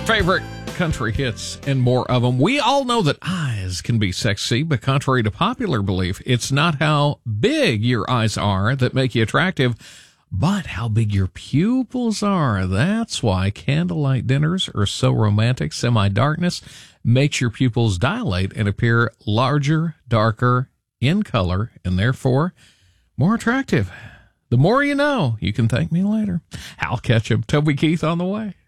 Favorite country hits and more of them. We all know that eyes can be sexy, but contrary to popular belief, it's not how big your eyes are that make you attractive, but how big your pupils are. That's why candlelight dinners are so romantic. Semi-darkness makes your pupils dilate and appear larger, darker in color, and therefore more attractive. The more you know. You can thank me later. Hal Ketchum, Toby Keith on the way.